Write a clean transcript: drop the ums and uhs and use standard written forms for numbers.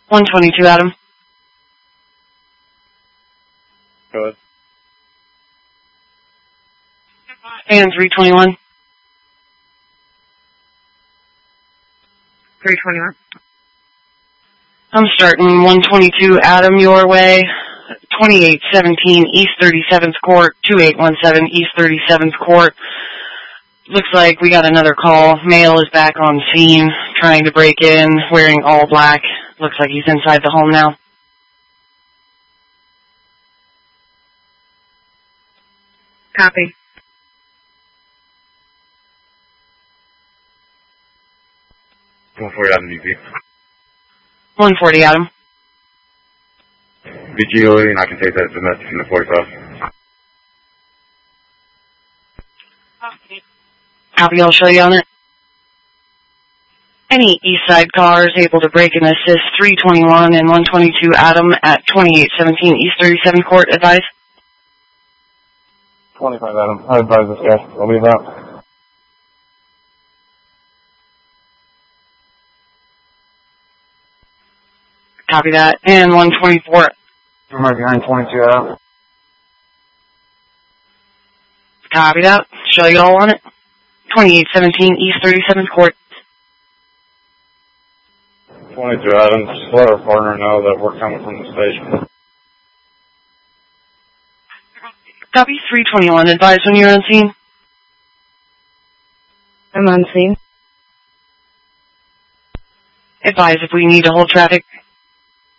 122, Adam. Go ahead. And 321. 321. I'm starting 122, Adam, your way. 2817 East 37th Court, 2817 East 37th Court. Looks like we got another call. Male is back on scene, trying to break in, wearing all black. Looks like he's inside the home now. Copy. Adam, VP. 140, Adam. VGOE, and I can take that domestic in the 45. Copy, I'll show you on it. Any east side car is able to break and assist 321 and 122 Adam at 2817 East 37th Court, advise. 25, Adam. I advise this guy. I'll leave out. Copy that. And 124. I'm right behind 22, Adam. Copy that. Show you all on it. 2817 East 37th Court. 22, Adam. Just let our partner know that we're coming from the station. Copy 321. Advise when you're on scene. I'm on scene. Advise if we need to hold traffic.